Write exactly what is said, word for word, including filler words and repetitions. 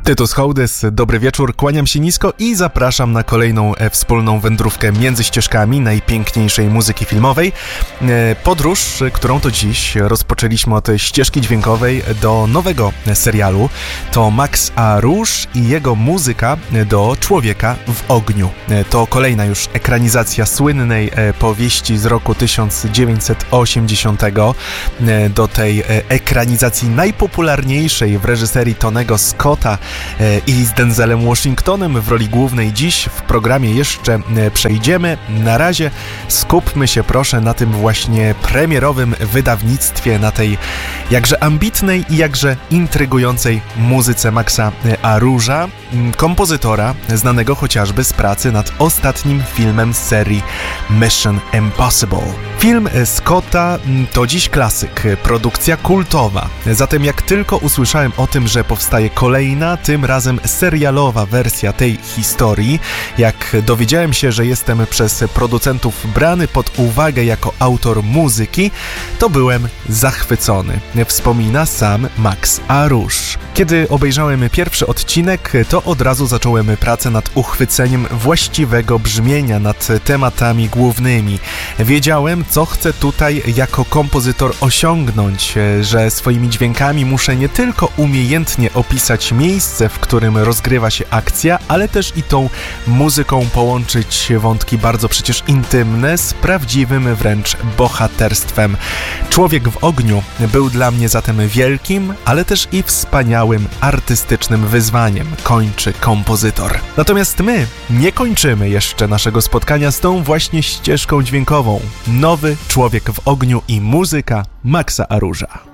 Tytus Hołdys, dobry wieczór, kłaniam się nisko i zapraszam na kolejną e, wspólną wędrówkę między ścieżkami najpiękniejszej muzyki filmowej. E, podróż, którą to dziś rozpoczęliśmy od ścieżki dźwiękowej do nowego serialu. To Max a Rouge i jego muzyka do Człowieka w ogniu. E, to kolejna już ekranizacja słynnej e, powieści z roku tysiąc dziewięćset osiemdziesiątego. E, do tej e, ekranizacji najpopularniejszej w reżyserii Tonego Scotta i z Denzelem Washingtonem w roli głównej dziś w programie jeszcze przejdziemy. Na razie skupmy się proszę na tym właśnie premierowym wydawnictwie, na tej jakże ambitnej i jakże intrygującej muzyce Maxa a Rouge'a, kompozytora znanego chociażby z pracy nad ostatnim filmem z serii Mission Impossible. Film Scotta to dziś klasyk, produkcja kultowa. Zatem jak tylko usłyszałem o tym, że powstaje kolejna, tym razem serialowa wersja tej historii, jak dowiedziałem się, że jestem przez producentów brany pod uwagę jako autor muzyki, to byłem zachwycony, wspomina sam Max a Rouge. Kiedy obejrzałem pierwszy odcinek, to od razu zacząłem pracę nad uchwyceniem właściwego brzmienia, nad tematami głównymi. Wiedziałem, co chcę tutaj jako kompozytor osiągnąć, że swoimi dźwiękami muszę nie tylko umiejętnie opisać miejsce, w którym rozgrywa się akcja, ale też i tą muzyką połączyć wątki bardzo przecież intymne z prawdziwym wręcz bohaterstwem. Człowiek w ogniu był dla mnie zatem wielkim, ale też i wspaniałym artystycznym wyzwaniem, kończy kompozytor. Natomiast my nie kończymy jeszcze naszego spotkania z tą właśnie ścieżką dźwiękową. Nowy Człowiek w ogniu i muzyka Maxa a Rouge'a.